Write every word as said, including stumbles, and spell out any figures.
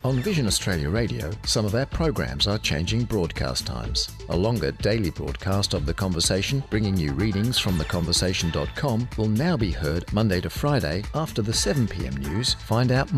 On Vision Australia Radio, some of our programs are changing broadcast times. A longer daily broadcast of The Conversation, bringing you readings from the conversation dot com, will now be heard Monday to Friday after the seven p m news. Find out more